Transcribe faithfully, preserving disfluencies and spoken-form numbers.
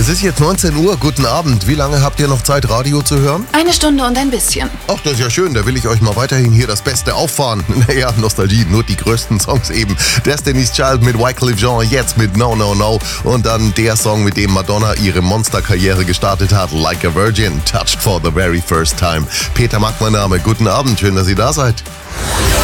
Es ist jetzt neunzehn Uhr, guten Abend. Wie lange habt ihr noch Zeit, Radio zu hören? Eine Stunde und ein bisschen. Ach, das ist ja schön, da will ich euch mal weiterhin hier das Beste auffahren. Naja, Nostalgie, nur die größten Songs eben. Destiny's Child mit Wyclef Jean, jetzt mit No No No. Und dann der Song, mit dem Madonna ihre Monsterkarriere gestartet hat, Like a Virgin, Touched for the very first time. Peter Mack, mein Name, guten Abend, schön, dass ihr da seid.